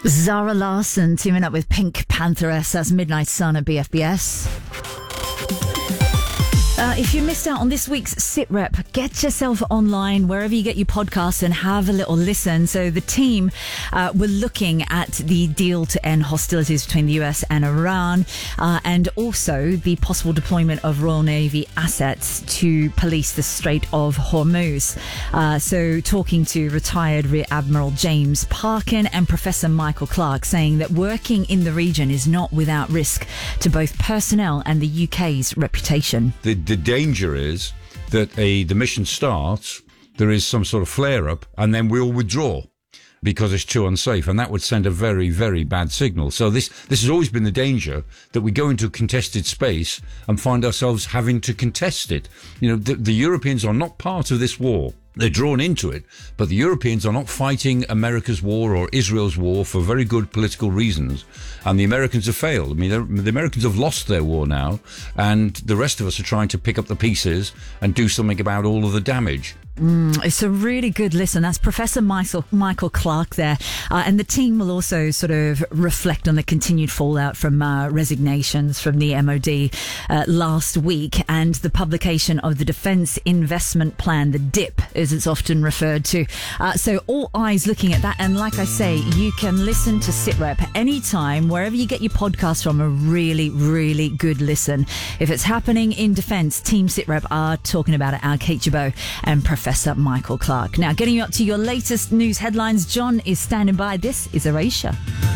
Zara Larsson teaming up with Pink Pantheress. That's Midnight Sun at BFBS. If you missed out on this week's SitRep, get yourself online wherever you get your podcasts and have a little listen. So the team were looking at the deal to end hostilities between the US and Iran, and also the possible deployment of Royal Navy assets to police the Strait of Hormuz. So talking to retired Rear Admiral James Parkin and Professor Michael Clark, saying that working in the region is not without risk to both personnel and the UK's reputation. The danger is that the mission starts, there is some sort of flare-up, and then we'll withdraw because it's too unsafe, and that would send a very, very bad signal. So this has always been the danger, that we go into a contested space and find ourselves having to contest it. You know, the Europeans are not part of this war. They're drawn into it, but the Europeans are not fighting America's war or Israel's war for very good political reasons. And the Americans have failed. I mean, the Americans have lost their war now, and the rest of us are trying to pick up the pieces and do something about all of the damage. It's a really good listen. That's Professor Michael Clark there. And the team will also sort of reflect on the continued fallout from resignations from the MOD last week, and the publication of the Defence Investment Plan, the DIP, as it's often referred to. So all eyes looking at that. And like I say, you can listen to SitRep anytime, wherever you get your podcast from. A really, really good listen. If it's happening in defence, Team SitRep are talking about it. Kate Jabot and Professor Michael Clark. Now, getting you up to your latest news headlines, John is standing by. This is Erasure.